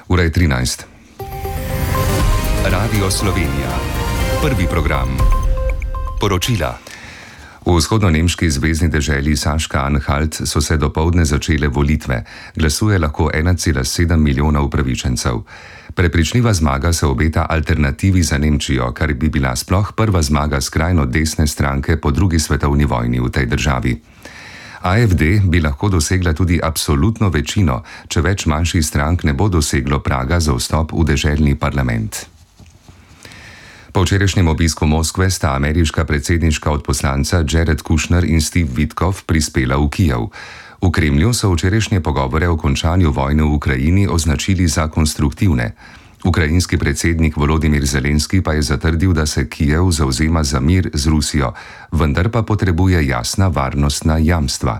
Ura je 13. Radio Slovenija. Prvi program. Poročila. V vzhodno-nemški zvezni deželi Saška-Anhalt so se dopoldne začele volitve. Glasuje lahko 1,7 milijona upravičencev. Prepričljiva zmaga se obeta Alternativi za Nemčijo, kar bi bila sploh prva zmaga skrajno desne stranke po drugi svetovni vojni v tej državi. AfD bi lahko dosegla tudi absolutno večino, če več manjših strank ne bo doseglo praga za vstop v deželni parlament. Po včerajšnjem obisku Moskve sta ameriška predsedniška odposlanca Jared Kushner in Steve Witkoff prispela v Kijev. V Kremlju so včerajšnje pogovore o končanju vojne v Ukrajini označili za konstruktivne. Ukrajinski predsednik Volodymyr Zelenski pa je zatrdil, da se Kijev zavzema za mir z Rusijo, vendar pa potrebuje jasna varnostna jamstva.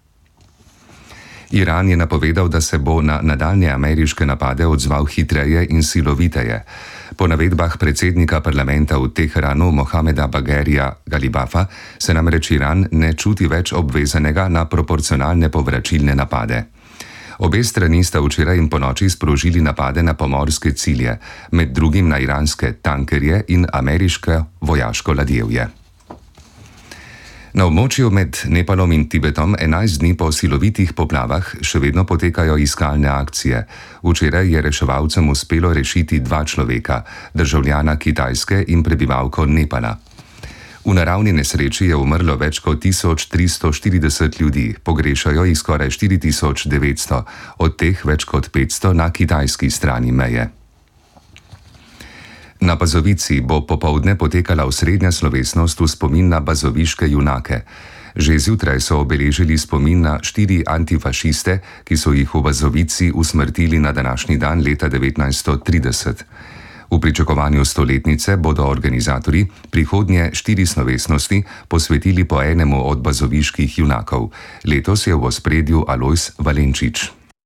Iran je napovedal, da se bo na nadaljnje ameriške napade odzval hitreje in siloviteje. Po navedbah predsednika parlamenta v Teheranu Mohameda Bagherija Galibafa se namreč Iran ne čuti več obvezanega na proporcionalne povračilne napade. Obe strani sta včeraj in ponoči sprožili napade na pomorske cilje, med drugim na iranske tankerje in ameriške vojaško ladjevje. Na območju med Nepalom in Tibetom 11 dni po silovitih poplavah še vedno potekajo iskalne akcije. Včeraj je reševalcem uspelo rešiti 2 človeka, državljana Kitajske in prebivalko Nepala. V naravni nesreči je umrlo več kot 1340 ljudi, pogrešajo jih skoraj 4900, od teh več kot 500 na kitajski strani meje. Na Bazovici bo popoldne potekala osrednja slovesnost v spomin na bazoviške junake. Že zjutraj so obeležili spomin na 4 antifašiste, ki so jih v Bazovici usmrtili na današnji dan leta 1930. V pričakovanju stoletnice bodo organizatorji prihodnje 4 slovesnosti posvetili po enemu od bazoviških junakov. Letos je v ospredju Alojz Valenčič.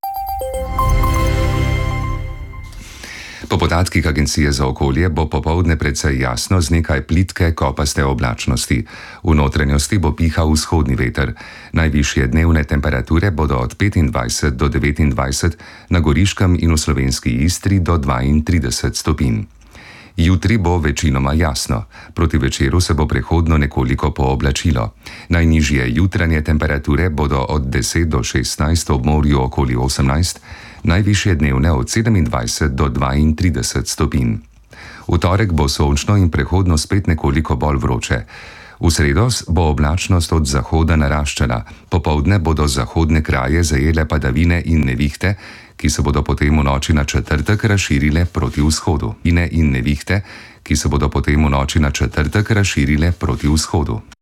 Po podatkih Agencije za okolje bo popoldne precej jasno z nekaj plitke kopaste oblačnosti. V notranjosti bo pihal vzhodni veter. Najvišje dnevne temperature bodo od 25 do 29, na Goriškem in v slovenski Istri do 32 stopinj. Jutri bo večinoma jasno. Proti večeru se bo prehodno nekoliko pooblačilo. Najnižje jutranje temperature bodo od 10 do 16, ob morju okoli 18, najvišje dnevne od 27 do 32 stopinj. V torek bo sončno in prehodno spet nekoliko bolj vroče. V sredo bo oblačnost od zahoda naraščala, popoldne bodo zahodne kraje zajele padavine in nevihte, ki se bodo potem v noči na četrtek razširile proti vzhodu. In nevihte, ki se bodo potem v noči na četrtek razširile proti vzhodu.